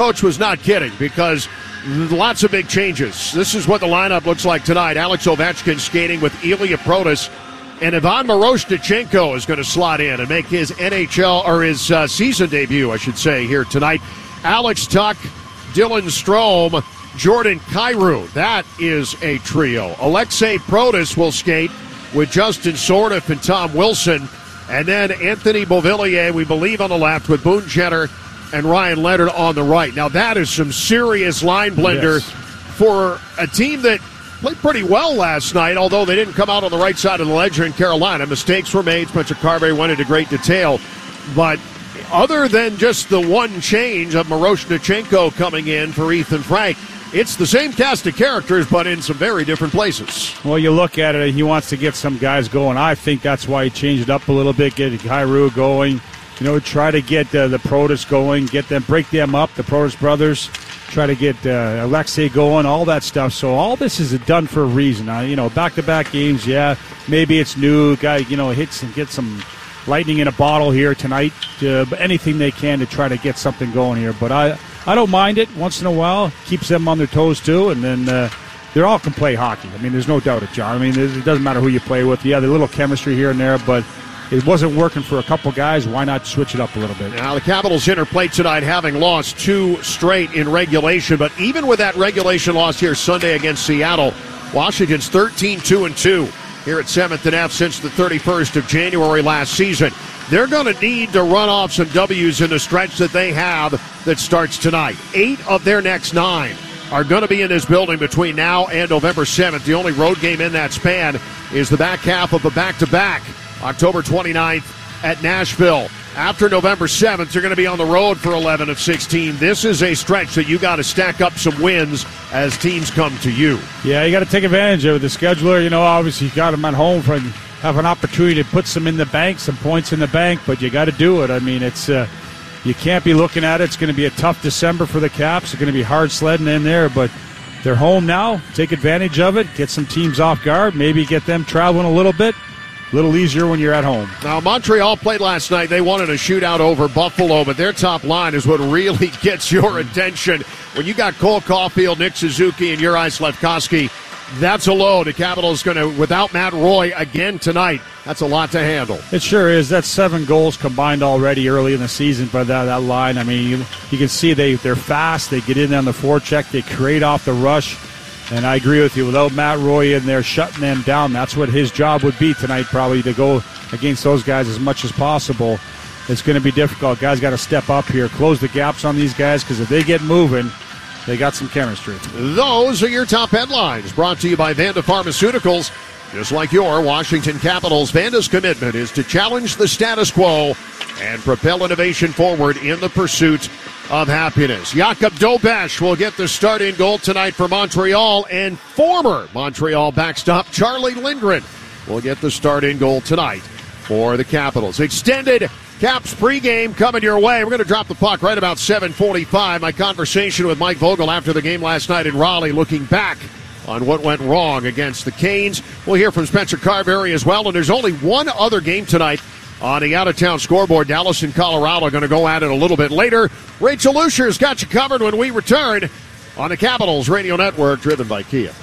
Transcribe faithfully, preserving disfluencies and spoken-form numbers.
coach was not kidding because lots of big changes. This is what the lineup looks like tonight. Alex Ovechkin skating with Ilya Protas, and Ivan Miroshnichenko is going to slot in and make his N H L or his uh, season debut, I should say, here tonight. Alex Tuch, Dylan Strome, Jordan Kyrou. That is a trio. Alexei Protas will skate with Justin Sourdif and Tom Wilson. And then Anthony Beauvillier, we believe, on the left with Boone Jenner and Ryan Leonard on the right. Now, that is some serious line blender yes. for a team that played pretty well last night, although they didn't come out on the right side of the ledger in Carolina. Mistakes were made. Spencer Carberry went into great detail. But other than just the one change of Miroshnichenko coming in for Ethan Frank, it's the same cast of characters, but in some very different places. Well, you look at it, he wants to get some guys going. I think that's why he changed it up a little bit, get Kyrou going. You know, try to get uh, the Protas going, get them, break them up, the Protas brothers. Try to get uh, Alexei going, all that stuff. So all this is done for a reason. Uh, you know, back-to-back games, yeah, maybe it's new. Guy, you know, hits and gets some lightning in a bottle here tonight. Uh, but anything they can to try to get something going here. But I... I don't mind it once in a while. Keeps them on their toes, too. And then uh, they all can play hockey. I mean, there's no doubt it, John. I mean, it doesn't matter who you play with. Yeah, there's a little chemistry here and there, but it wasn't working for a couple guys. Why not switch it up a little bit? Now, the Capitals interplay tonight, having lost two straight in regulation. But even with that regulation loss here Sunday against Seattle, Washington's thirteen two and two here at seventh and F since the thirty-first of January last season. They're going to need to run off some W's in the stretch that they have that starts tonight. Eight of their next nine are going to be in this building between now and November seventh. The only road game in that span is the back half of a back-to-back, October twenty-ninth at Nashville. After November seventh, you're going to be on the road for eleven of sixteen. This is a stretch that you got to stack up some wins as teams come to you. Yeah, you got to take advantage of it. The scheduler, you know, obviously you got them at home for have an opportunity to put some in the bank, some points in the bank, but you got to do it. I mean, it's uh, you can't be looking at it. It's going to be a tough December for the Caps. It's going to be hard sledding in there, but they're home now. Take advantage of it. Get some teams off guard. Maybe get them traveling a little bit. A little easier when you're at home. Now, Montreal played last night. They wanted a shootout over Buffalo, but their top line is what really gets your attention. When you got Cole Caulfield, Nick Suzuki, and Juraj Slafkovsky, that's a load. The Capitals going to, without Matt Roy again tonight, that's a lot to handle. It sure is. That's seven goals combined already early in the season by that, that line. I mean, you, you can see they, they're fast. They get in on the forecheck. They create off the rush. And I agree with you. Without Matt Roy in there shutting them down, that's what his job would be tonight, probably, to go against those guys as much as possible. It's going to be difficult. Guys got to step up here, close the gaps on these guys, because if they get moving, they got some chemistry. Those are your top headlines, brought to you by Vanda Pharmaceuticals. Just like your Washington Capitals, Vanda's commitment is to challenge the status quo and propel innovation forward in the pursuit of happiness. Jakub Dobeš will get the start in goal tonight for Montreal, and former Montreal backstop Charlie Lindgren will get the start in goal tonight for the Capitals. Extended Caps pregame coming your way. We're going to drop the puck right about seven forty-five. My conversation with Mike Vogel after the game last night in Raleigh, looking back on what went wrong against the Canes. We'll hear from Spencer Carberry as well, and there's only one other game tonight on the out-of-town scoreboard. Dallas and Colorado are going to go at it a little bit later. Rachel Lucer's got you covered when we return on the Capitals Radio Network, driven by Kia.